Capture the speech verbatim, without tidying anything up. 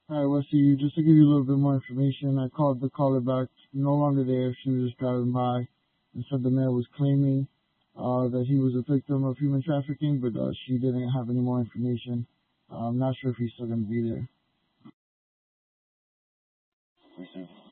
Hi, Wesley. Just to give you a little bit more information, I called the caller back. No longer there. She was just driving by and said the male was claiming uh, that he was a victim of human trafficking, but uh, she didn't have any more information. I'm not sure if he's still going to be there.